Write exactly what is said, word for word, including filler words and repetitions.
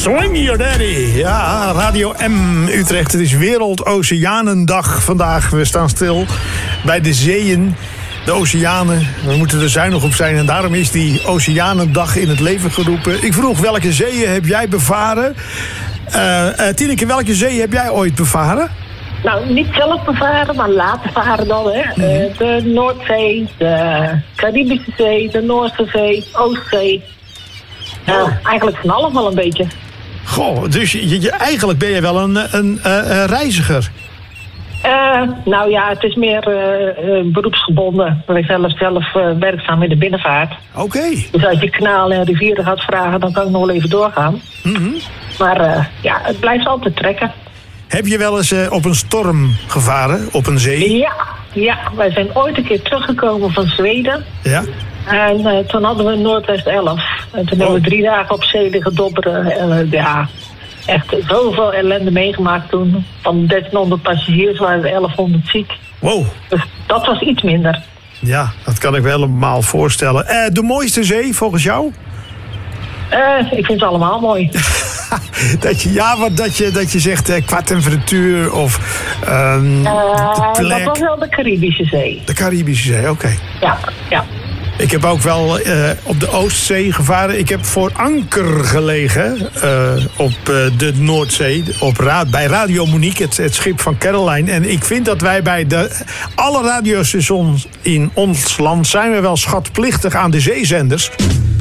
Swing Your Daddy. Ja, Radio M Utrecht. Het is Wereldoceanendag vandaag. We staan stil bij de zeeën, de oceanen. We moeten er zuinig op zijn en daarom is die Oceanendag in het leven geroepen. Ik vroeg, welke zeeën heb jij bevaren? Uh, uh, Tineke, welke zee heb jij ooit bevaren? Nou, niet zelf bevaren, maar laten varen dan, hè. Mm-hmm. Uh, de Noordzee, de Caribische Zee, de Noorse Zee, Oostzee. Uh, oh. Eigenlijk van alles wel een beetje. Goh, dus je, je, eigenlijk ben je wel een, een, een, een reiziger. Uh, nou ja, het is meer uh, uh, beroepsgebonden. Wij zijn zelf uh, werkzaam in de binnenvaart. Oké. Okay. Dus als je kanalen en rivieren gaat vragen, dan kan ik nog wel even doorgaan. Mm-hmm. Maar uh, ja, het blijft altijd trekken. Heb je wel eens uh, op een storm gevaren, op een zee? Ja, ja, wij zijn ooit een keer teruggekomen van Zweden. Ja. En uh, toen hadden we Noordwest elf. En toen oh. hebben we drie dagen op zee liggen dobberen. En uh, ja, echt zoveel ellende meegemaakt toen. Van dertienhonderd passagiers waren er elfhonderd ziek. Wow. Dus dat was iets minder. Ja, dat kan ik me helemaal voorstellen. Uh, de mooiste zee volgens jou? Uh, ik vind het allemaal mooi. dat je, ja, wat dat je, dat je zegt eh, qua temperatuur of um, uh, de plek. Dat was wel de Caribische Zee. De Caribische Zee, oké. Okay. Ja, ja. Ik heb ook wel uh, op de Oostzee gevaren. Ik heb voor anker gelegen uh, op uh, de Noordzee. Op ra- bij Radio Monique, het, het schip van Caroline. En ik vind dat wij bij de, alle radiostations in ons land zijn we wel schatplichtig aan de zeezenders.